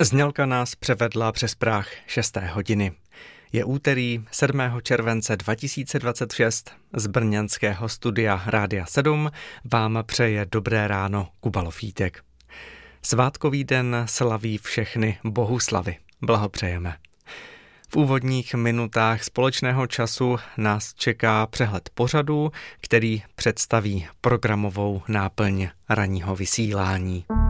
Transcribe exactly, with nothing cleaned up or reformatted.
Znělka nás převedla přes práh šesté hodiny. Je úterý sedmého července dva tisíce dvacet šest. Z brněnského studia Rádia sedm vám přeje dobré ráno Kuba Lofítek. Svátkový den slaví všechny bohuslavy. Blahopřejeme. V úvodních minutách společného času nás čeká přehled pořadů, který představí programovou náplň ranního vysílání.